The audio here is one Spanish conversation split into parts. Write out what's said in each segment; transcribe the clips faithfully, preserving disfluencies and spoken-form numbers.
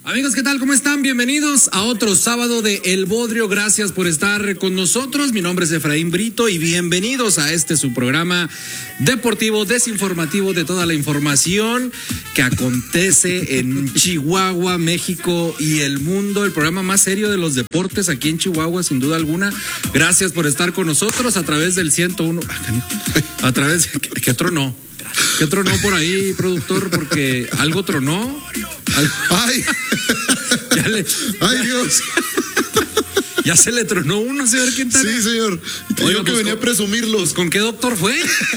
Amigos, ¿qué tal? ¿Cómo están? Bienvenidos a otro sábado de El Bodrio. Gracias por estar con nosotros. Mi nombre es Efraín Brito y bienvenidos a este su programa deportivo, desinformativo de toda la información que acontece en Chihuahua, México y el mundo. El programa más serio de los deportes aquí en Chihuahua, sin duda alguna. Gracias por estar con nosotros a través del ciento uno. A través de... ¿Qué, qué tronó? ¿Qué tronó por ahí, productor? Porque algo tronó. Algo... ¡Ay! Ya le... ¡Ay, Dios! Ya se le tronó uno, señor Quintana. Sí, señor. Oiga, Yo que pues, venía con... a presumirlos. ¿Con qué doctor fue?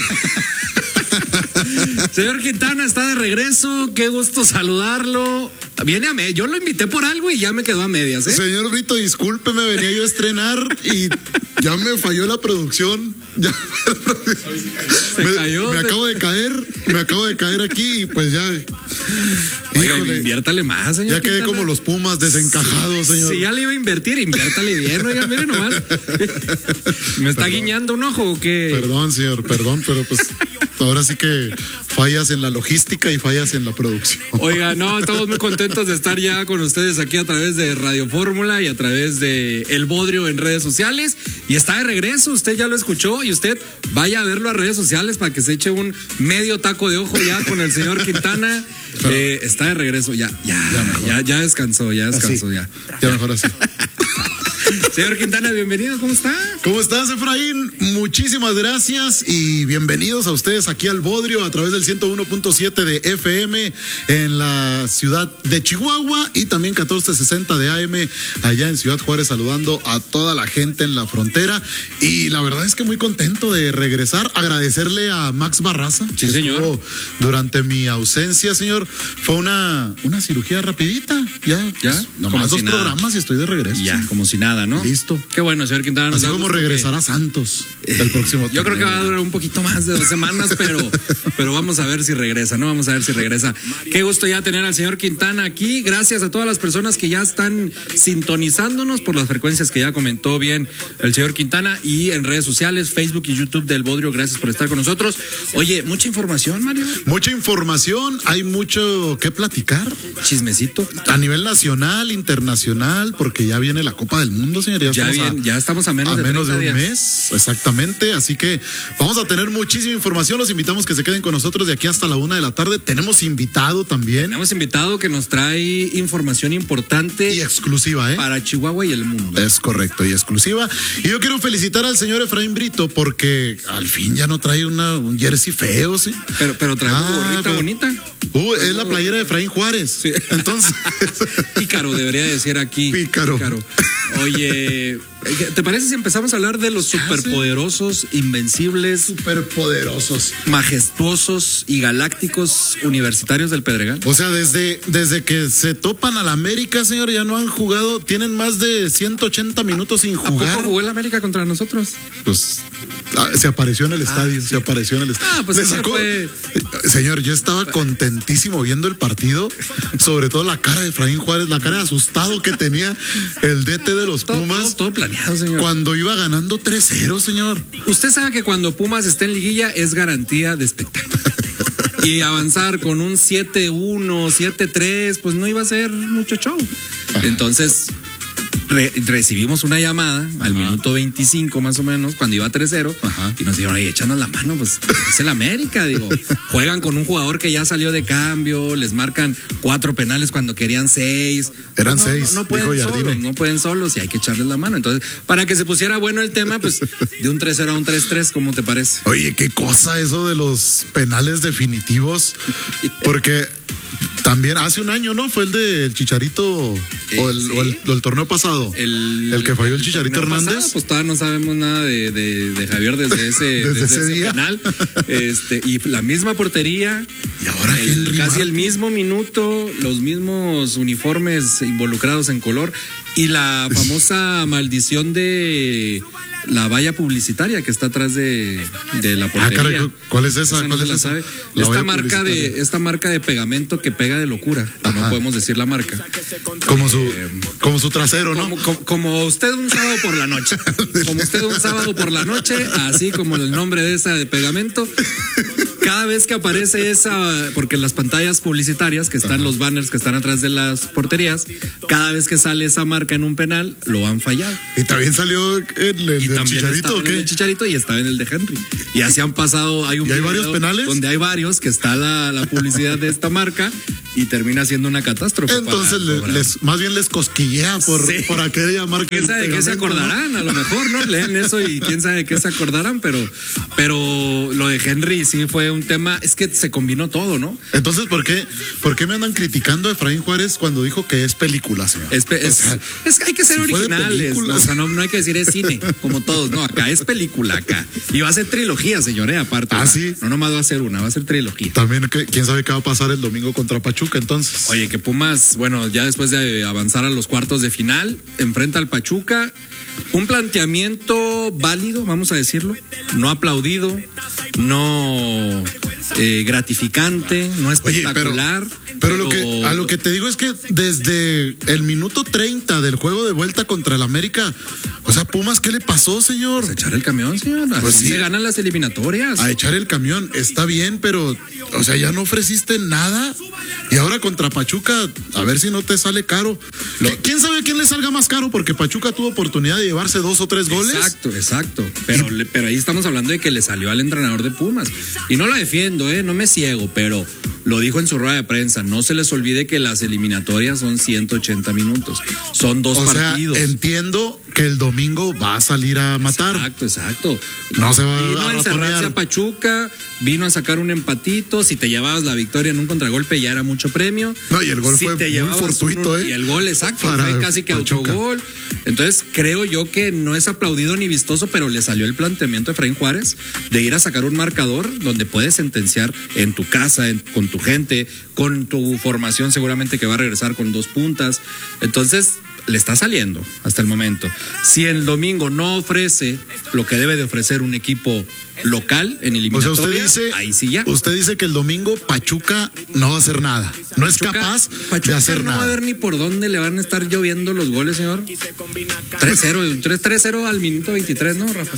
Señor Quintana está de regreso. Qué gusto saludarlo. Viene a medias. Yo lo invité por algo y ya me quedó a medias, ¿eh? Señor Brito, discúlpeme, venía yo a estrenar y ya me falló la producción. Ya se me, cayó. Me se... acabo de caer, me acabo de caer aquí y pues ya. Oiga, híjole, inviértale más, señor. Ya quedé Quintana. Como los Pumas desencajados, si, señor. Si ya le iba a invertir, inviértale bien. Oiga, mire nomás. ¿Me está perdón. guiñando un ojo o qué? Perdón, señor, perdón, pero pues ahora sí que fallas en la logística y fallas en la producción. Oiga, no, estamos muy contentos de estar ya con ustedes aquí a través de Radio Fórmula y a través de El Bodrio en redes sociales. Y está de regreso, usted ya lo escuchó y usted vaya a verlo a redes sociales para que se eche un medio taco de ojo ya con el señor Quintana. Eh, está de regreso, ya, ya, ya, ya, ya descansó, ya descansó, así. ya. Ya mejor así. Señor Quintana, bienvenido, ¿cómo está? ¿Cómo estás, Efraín? Muchísimas gracias y bienvenidos a ustedes aquí al Bodrio a través del ciento uno punto siete de F M en la ciudad de Chihuahua y también catorce sesenta de A M allá en Ciudad Juárez, saludando a toda la gente en la frontera. Y la verdad es que muy contento de regresar, agradecerle a Max Barraza. Sí, señor. Durante mi ausencia, señor, fue una, una cirugía rapidita. Ya, ya, pues, nomás dos si programas y estoy de regreso. Ya, como si nada, ¿no? Listo. Qué bueno, señor Quintana. Así como regresar que... a Santos el próximo Yo creo que va a durar un poquito más de dos semanas, pero, pero vamos a ver si regresa, ¿no? Vamos a ver si regresa. Qué gusto ya tener al señor Quintana aquí. Gracias a todas las personas que ya están sintonizándonos por las frecuencias que ya comentó bien el señor Quintana y en redes sociales, Facebook y YouTube del Bodrio. Gracias por estar con nosotros. Oye, mucha información, Mario. Mucha información, hay mucho que platicar. Chismecito. A nivel nacional, internacional, porque ya viene la Copa del Mundo, señor. Ya, ya, bien, a, ya estamos a menos, a de, menos de un días. mes, exactamente. Así que vamos a tener muchísima información. Los invitamos que se queden con nosotros de aquí hasta la una de la tarde. Tenemos invitado también. Tenemos invitado que nos trae información importante y exclusiva, ¿eh? Para Chihuahua y el mundo. Es correcto, y exclusiva. Y yo quiero felicitar al señor Efraín Brito porque al fin ya no trae una, un jersey feo, ¿sí? Pero, pero trae ah, una gorrita pero, bonita. Uh, es la playera de Efraín Juárez. Sí. Entonces. Pícaro, debería decir aquí. Pícaro. Pícaro. Oye, ¿te parece si empezamos a hablar de los superpoderosos, invencibles, superpoderosos, majestuosos y galácticos universitarios del Pedregal? O sea, desde, desde que se topan a la América, señor, ya no han jugado, tienen más de ciento ochenta minutos sin jugar. ¿A poco jugó el América contra nosotros? Pues se apareció en el estadio, ah, sí. se apareció en el estadio. Ah, pues Le sacó... fue... Señor, yo estaba contentísimo viendo el partido, sobre todo la cara de Efraín Juárez, la cara de asustado que tenía el D T de los todo, Pumas. Todo, todo planeado, señor. Cuando iba ganando tres cero, señor. Usted sabe que cuando Pumas esté en liguilla es garantía de espectáculo. Y avanzar con un siete uno, siete tres, pues no iba a ser mucho show. Ajá. Entonces... Re recibimos una llamada al Ajá. minuto veinticinco más o menos, cuando iba tres cero, y nos dijeron, oye, échanos la mano, pues es el América, digo, juegan con un jugador que ya salió de cambio, les marcan cuatro penales cuando querían seis. Eran no, seis, no, no pueden solos, no pueden solos y hay que echarles la mano. Entonces, para que se pusiera bueno el tema, pues de un tres cero a un tres tres, ¿cómo te parece? Oye, qué cosa eso de los penales definitivos, porque... También hace un año, ¿no? Fue el del Chicharito eh, o, el, sí. o, el, o el torneo pasado. El, el que falló el Chicharito el Hernández. Pasado, pues todavía no sabemos nada de, de, de Javier desde ese, desde desde ese, ese día. penal. Este, y la misma portería. Y ahora el, casi Martin. el mismo minuto, los mismos uniformes involucrados en color. Y la famosa maldición de la valla publicitaria que está atrás de, de la portería. Ah, caray, ¿cuál es esa? Esa ¿Cuál no es se la esa? sabe. La Esta valla marca de publicitaria. esta marca de pegamento que pega de locura, no Ajá. podemos decir la marca. Como su, como su trasero, ¿no? Como, como, como usted un sábado por la noche. Como usted un sábado por la noche, así como el nombre de esa de pegamento. Cada vez que aparece esa, porque las pantallas publicitarias que están, los banners que están atrás de las porterías, cada vez que sale esa marca en un penal, lo han fallado. Y también salió el, el Y del también Chicharito, estaba ¿o en qué? el Chicharito y estaba en el de Henry. Y así han pasado, hay un ¿Y hay video varios penales? donde hay varios que está la, la publicidad de esta marca y termina siendo una catástrofe. Entonces para le- cobrar. les, más bien les cosquillea por, Sí. por aquella marca. ¿Quién sabe de qué se acordarán? A lo mejor, ¿no? Leen eso y quién sabe de qué se acordarán, pero, pero lo de Henry sí fue un tema, es que se combinó todo, ¿no? Entonces, ¿por qué, ¿por qué me andan criticando a Efraín Juárez cuando dijo que es película, señor? Es, pe- es, O sea, es que hay que ser si fue de originales, película. ¿no? O sea, no, no hay que decir es cine, como todos, no, acá es película, acá. Y va a ser trilogía, señor, ¿eh? Aparte. Ah, ¿no? ¿sí? No nomás va a ser una, va a ser trilogía. También, que- ¿quién sabe qué va a pasar el domingo contra Pachuca entonces? Oye, que Pumas, bueno, ya después de avanzar a los cuartos de final, enfrenta al Pachuca. Un planteamiento válido, vamos a decirlo, no aplaudido, no eh, gratificante, no Oye, espectacular. pero, pero lo que, a lo que te digo es que desde el minuto treinta del juego de vuelta contra el América, o sea, Pumas, ¿qué le pasó, señor? Echar el camión, señor. Así Pues sí. se ganan las eliminatorias. A echar el camión, está bien, pero, o sea, ya no ofreciste nada. Y ahora contra Pachuca, a ver si no te sale caro. Lo- ¿Quién sabe a quién le salga más caro? Porque Pachuca tuvo oportunidad de llevarse dos o tres goles. Exacto, exacto. Pero, le- pero ahí estamos hablando de que le salió al entrenador de Pumas. Y no lo defiendo, ¿eh? No me ciego, pero lo dijo en su rueda de prensa. No se les olvide que las eliminatorias son ciento ochenta minutos. Son dos O partidos. sea, entiendo que el domingo va a salir a matar. Exacto, exacto. No se va Vino a a encerrarse ratonear. a Pachuca, vino a sacar un empatito. Si te llevabas la victoria en un contragolpe ya era mucho premio. No, y el gol Si fue te muy llevabas fortuito, uno- ¿eh? Y el gol, exacto, Para fue casi que Pachuca. autogol. Entonces, creo yo que no es aplaudido ni vistoso, pero le salió el planteamiento de Efraín Juárez de ir a sacar un marcador donde puedes sentenciar en tu casa, en- con tu gente, con tu formación seguramente que va a regresar con dos puntas. Entonces, le está saliendo hasta el momento. Si el domingo no ofrece lo que debe de ofrecer un equipo local en O sea, eliminatoria, usted dice, ahí sí ya. usted dice que el domingo Pachuca no va a hacer nada. No es Pachuca- capaz Pachuca de hacer no va a nada. ver ni por dónde le van a estar lloviendo los goles, señor. tres cero, tres cero al minuto veintitrés, ¿no, Rafa?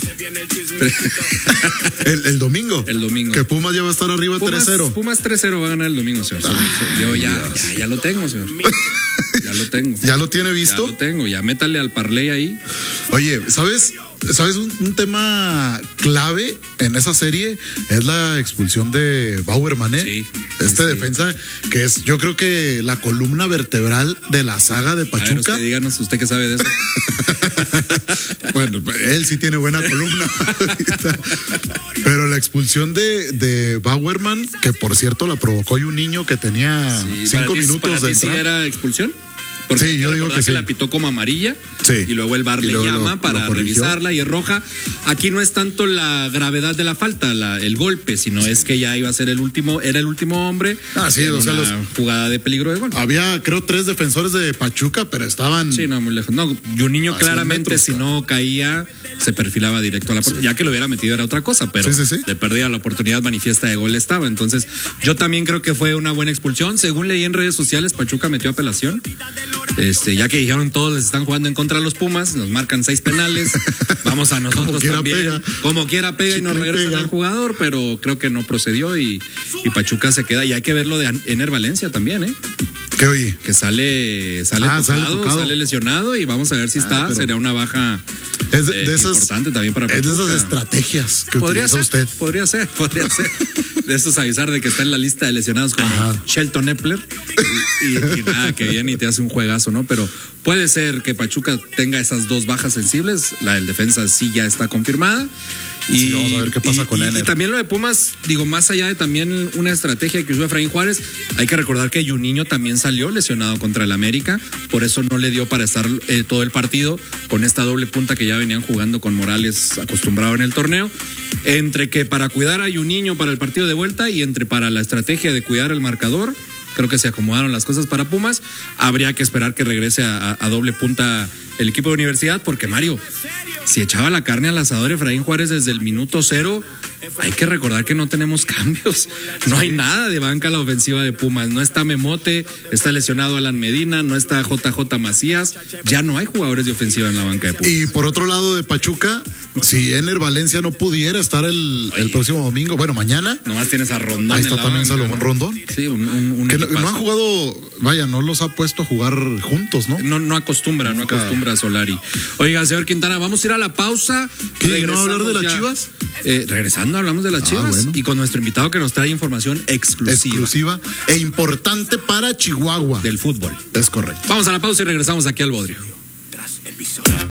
El, el domingo. El domingo. Que Pumas ya va a estar arriba tres Pumas, cero. Pumas tres cero va a ganar el domingo, señor. Yo ya, ya, ya lo tengo, señor. Ya lo tengo. ¿Ya lo tiene Ya visto? lo tengo. Ya métale al parlay ahí. Oye, ¿sabes? ¿Sabes un, un tema clave en esa serie? Es la expulsión de Bauerman, ¿eh? Sí, Este sí. defensa que es, yo creo que la columna vertebral de la saga de A ver, Pachuca. usted díganos, usted que sabe de eso. Bueno, él sí tiene buena columna. Pero la expulsión de, de Bauerman, que por cierto la provocó y un niño que tenía Sí, cinco para ti- minutos para de ti sí entrar. era expulsión. Porque Sí, yo digo recordar que sí. la pitó como amarilla. Sí. Y luego el VAR Y le luego llama lo- para lo corrigió. revisarla y es roja. Aquí no es tanto la gravedad de la falta, la- el golpe, sino es que ya iba a ser el último, era el último hombre. Ah, sí, en o sea, una los- jugada de peligro de gol. Había, creo, tres defensores de Pachuca, pero estaban. Sí, no, muy lejos. No, y un niño A cien claramente, metros, si no caía, se perfilaba directo a la puerta. Ya que lo hubiera metido era otra cosa, pero Sí, sí, sí. de perdida la oportunidad manifiesta de gol estaba. Entonces, yo también creo que fue una buena expulsión. Según leí en redes sociales, Pachuca metió apelación. Este, ya que dijeron todos les están jugando en contra de los Pumas, nos marcan seis penales, vamos a nosotros Como quiera también. pega. Como quiera pega y nos Chicle regresan pega. al jugador, pero creo que no procedió y, y Pachuca se queda. Y hay que ver lo de Ener Valencia también, ¿eh? ¿Qué oye? Que sale, sale, Ah, sale tocado, tocado. sale lesionado y vamos a ver si está. pero- Sería una baja Es de, eh, de esas. importante también para Es de esas Pachuca. estrategias que Podría utiliza ser, usted. podría ser, podría ser. De estos avisar de que está en la lista de lesionados como Ajá. Shelton Epler y, y- y nada, que viene y te hace un juegazo, ¿no? Pero puede ser que Pachuca tenga esas dos bajas sensibles. La del defensa sí ya está confirmada. Y, Sí, vamos a ver qué pasa y- con y- Ener. y también lo de Pumas, digo, más allá de también una estrategia que usó Efraín Juárez, hay que recordar que Juninho también salió lesionado contra el América, por eso no le dio para estar eh, todo el partido con esta doble punta que ya venían jugando con Morales acostumbrado en el torneo. Entre que para cuidar a Juninho para el partido de vuelta y entre para la estrategia de cuidar el marcador, creo que se acomodaron las cosas para Pumas. Habría que esperar que regrese a, a- a doble punta el equipo de Universidad, porque Mario, si echaba la carne al asador Efraín Juárez desde el minuto cero, hay que recordar que no tenemos cambios. No hay nada de banca a la ofensiva de Pumas. No está Memote, está lesionado Alan Medina, no está J J Macías. Ya no hay jugadores de ofensiva en la banca de Pumas. Y por otro lado de Pachuca, si Ener Valencia no pudiera estar el, el próximo domingo, bueno, mañana. Nomás tienes a Rondón. Ahí está también Salomón Rondón. Sí, un, un, un que no, no han jugado, vaya, no los ha puesto a jugar juntos, ¿no? No, no acostumbra, no acostumbra a Solari. Oiga, señor Quintana, vamos a ir a la pausa. ¿Qué, ¿No hablar de las ya. Chivas? Eh, regresando, hablamos de las ah, Chivas bueno. Y con nuestro invitado que nos trae información exclusiva. Exclusiva e importante para Chihuahua. Del fútbol. Es correcto. Vamos a la pausa y regresamos aquí al Bodrio. Tras el visor.